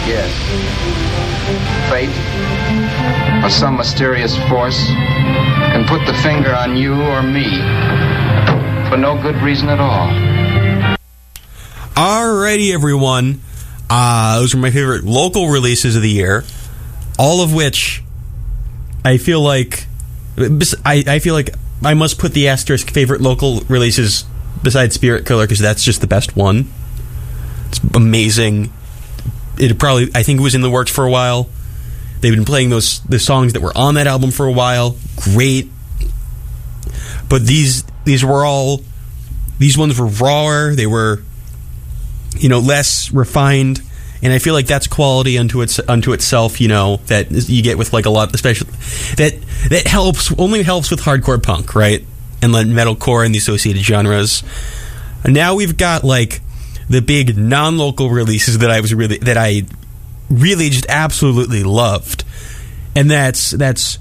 Yes. Fate, or some mysterious force, can put the finger on you or me for no good reason at all. Alrighty, everyone. Those are my favorite local releases of the year. All of which I feel like I must put the asterisk favorite local releases besides Spirit Killer because that's just the best one. It's amazing. I think it was in the works for a while. They've been playing the songs that were on that album for a while. Great. But these ones were rawer. They were, less refined. And I feel like that's quality unto itself, that you get with like a lot, especially that only helps with hardcore punk, right? And like metalcore and the associated genres. And now we've got like the big non-local releases that I really just absolutely loved. And that's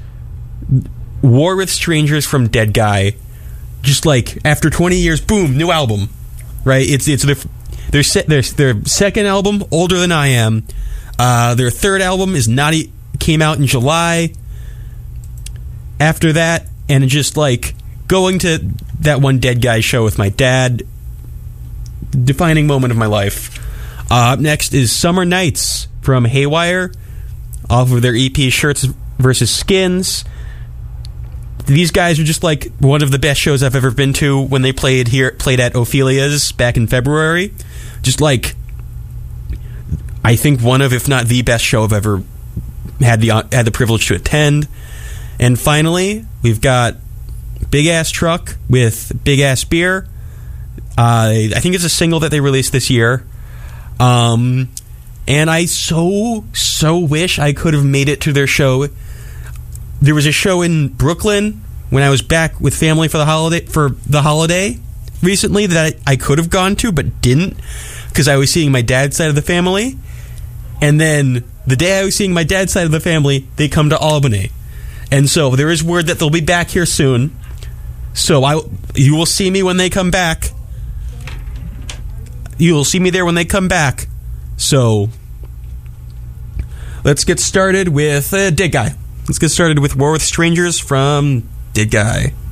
War with Strangers from Dead Guy. Just like after 20 years, boom, new album. Right? It's their second album, Older Than I Am. Their third album came out in July. After that, and just like going to that one Dead Guy show with my dad, defining moment of my life. Up next is Summer Nights from Haywire, off of their EP Shirts vs. Skins. These guys are just like one of the best shows I've ever been to when they played at Ophelia's back in February. Just like, I think one of, if not the best show I've ever had the privilege to attend. And finally, we've got Big Ass Truck with Big Ass Beer. I think it's a single that they released this year. And I so wish I could have made it to their show. There was a show in Brooklyn when I was back with family for the holiday recently that I could have gone to but didn't because I was seeing my dad's side of the family. And then the day I was seeing my dad's side of the family, they come to Albany. And so there is word that they'll be back here soon. So you will see me when they come back. You will see me there when they come back. So let's get started with Dead Guy. Let's get started with War with Strangers from Dead Guy.